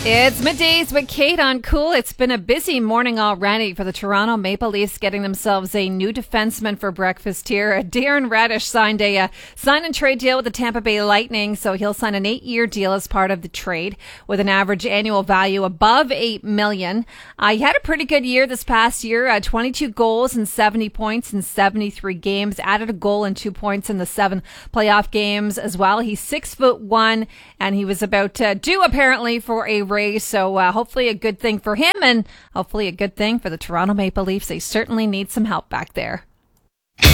It's middays with Kate on Cool. It's been a busy morning already for the Toronto Maple Leafs getting themselves a new defenseman for breakfast here. Darren Raddysh signed a sign and trade deal with the Tampa Bay Lightning, so he'll sign an 8-year deal as part of the trade with an average annual value above $8 million. He had a pretty good year this past year, 22 goals and 70 points in 73 games, added a goal and 2 points in the 7 playoff games as well. He's 6'1", and he was about due apparently for a raise, so hopefully a good thing for him and hopefully a good thing for the Toronto Maple Leafs. They certainly need some help back there.